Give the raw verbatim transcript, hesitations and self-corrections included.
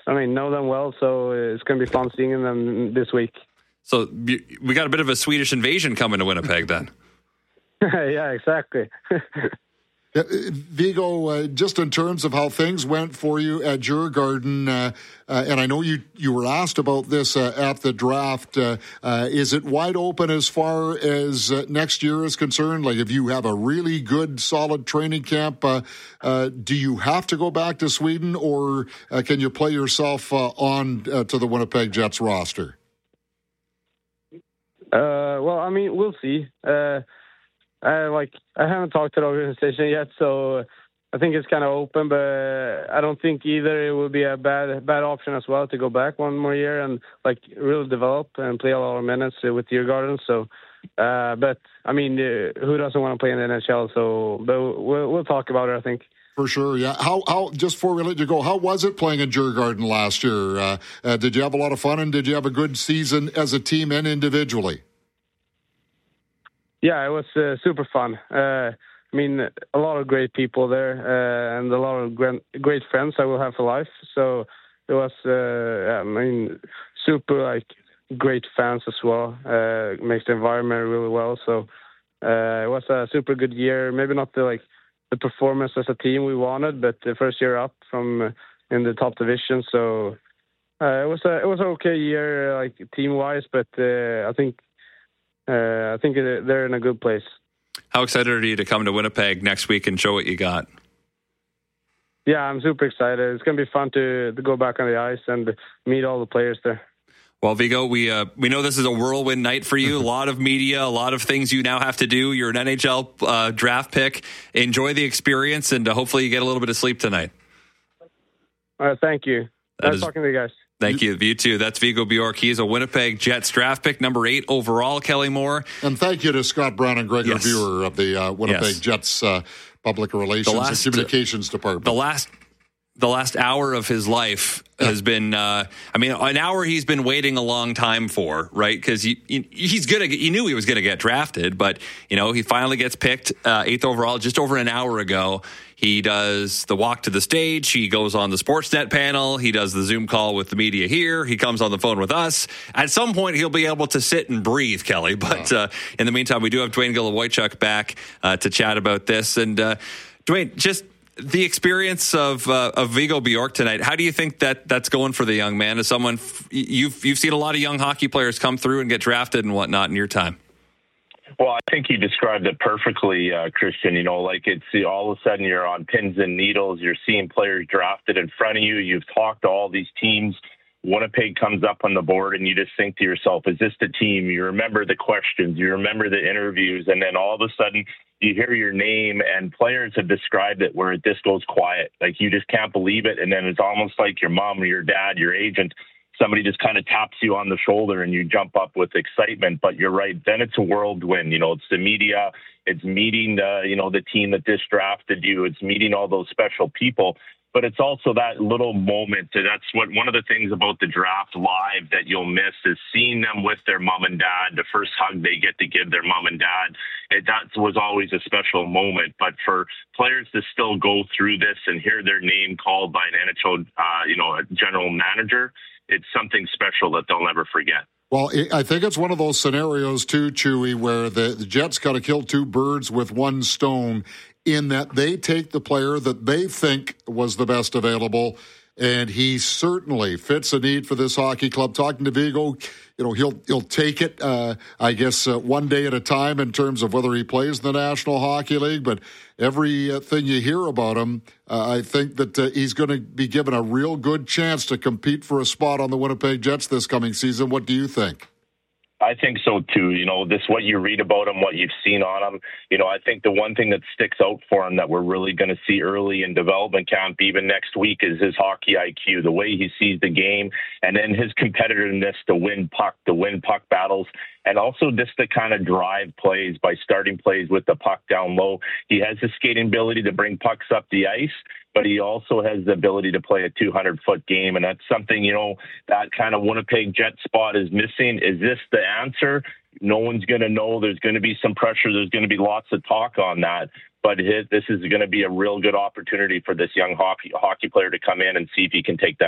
I mean, know them well, so it's going to be fun seeing them this week. So we got a bit of a Swedish invasion coming to Winnipeg then. Yeah, exactly. Uh, Viggo, uh, just in terms of how things went for you at Djurgården, uh, uh, and I know you, you were asked about this uh, at the draft, uh, uh, is it wide open as far as uh, next year is concerned? Like, if you have a really good, solid training camp, uh, uh, do you have to go back to Sweden, or uh, can you play yourself uh, on uh, to the Winnipeg Jets roster? Uh, well, I mean, we'll see. Uh, I like I haven't talked to the organization yet, so I think it's kind of open. But I don't think either it would be a bad bad option as well to go back one more year and like really develop and play a lot of minutes with Djurgården. So, uh, but I mean, uh, who doesn't want to play in the N H L? So, but we'll, we'll talk about it, I think. For sure, yeah. How how just before we let you go, how was it playing in Djurgården last year? Uh, uh, did you have a lot of fun, and did you have a good season as a team and individually? Yeah, it was uh, super fun. Uh, I mean, a lot of great people there, uh, and a lot of great, great friends I will have for life. So it was, uh, I mean, super like great fans as well. Uh, makes the environment really well. So uh, it was a super good year. Maybe not the like the performance as a team we wanted, but the first year up from uh, in the top division. So uh, it was a it was an okay year, like team wise. But uh, I think. Uh, I think they're in a good place. How excited are you to come to Winnipeg next week and show what you got? Yeah, I'm super excited. It's going to be fun to, to go back on the ice and meet all the players there. Well, Viggo, we uh, we know this is a whirlwind night for you. A lot of media, a lot of things you now have to do. You're an N H L uh, draft pick. Enjoy the experience, and uh, hopefully you get a little bit of sleep tonight. All right, thank you. Nice is- talking to you guys. Thank you. You too. That's Viggo Bjork. He's a Winnipeg Jets draft pick, number eight overall, Kelly Moore. And thank you to Scott Brown and Gregor yes. Viewer of the uh, Winnipeg yes. Jets uh, Public Relations last, and Communications Department. The last the last hour of his life yeah. has been, uh, I mean, an hour he's been waiting a long time for, right? Because he, he, he's gonna, he knew he was going to get drafted, but, you know, he finally gets picked uh, eighth overall just over an hour ago. He does the walk to the stage. He goes on the Sportsnet panel. He does the Zoom call with the media here. He comes on the phone with us. At some point, he'll be able to sit and breathe, Kelly. But uh, in the meantime, we do have Dwayne Gilavoychuk back uh, to chat about this. And uh, Dwayne, just the experience of uh, of Viggo Bjork tonight. How do you think that that's going for the young man? As someone you've you've seen a lot of young hockey players come through and get drafted and whatnot in your time. Well, I think you described it perfectly, uh, Christian. You know, like it's all of a sudden you're on pins and needles. You're seeing players drafted in front of you. You've talked to all these teams. Winnipeg comes up on the board, and you just think to yourself, is this the team? You remember the questions. You remember the interviews. And then all of a sudden you hear your name, and players have described it where it just goes quiet. Like you just can't believe it. And then it's almost like your mom or your dad, your agent, somebody just kind of taps you on the shoulder and you jump up with excitement. But you're right. Then it's a whirlwind. You know, it's the media. It's meeting the, you know, the team that just drafted you. It's meeting all those special people. But it's also that little moment. That's what one of the things about the draft live that you'll miss is seeing them with their mom and dad, the first hug they get to give their mom and dad. It, that was always a special moment. But for players to still go through this and hear their name called by an N H L, uh, you know, a general manager, it's something special that they'll never forget. Well, I think it's one of those scenarios, too, Chewy, where the, the Jets got to kill two birds with one stone in that they take the player that they think was the best available, and he certainly fits a need for this hockey club. Talking to Viggo, you know, he'll he'll take it, uh, I guess, uh, one day at a time in terms of whether he plays in the National Hockey League, but every uh, thing you hear about him, uh, I think that uh, he's going to be given a real good chance to compete for a spot on the Winnipeg Jets this coming season. What do you think? I think so, too. You know, this what you read about him, what you've seen on him. You know, I think the one thing that sticks out for him that we're really going to see early in development camp, even next week, is his hockey I Q, the way he sees the game, and then his competitiveness to win puck, to win puck battles, and also just to kind of drive plays by starting plays with the puck down low. He has the skating ability to bring pucks up the ice, but he also has the ability to play a two hundred foot game. And that's something, you know, that kind of Winnipeg Jet spot is missing. Is this the answer? No one's going to know. There's going to be some pressure. There's going to be lots of talk on that. But it, this is going to be a real good opportunity for this young hockey, hockey player to come in and see if he can take that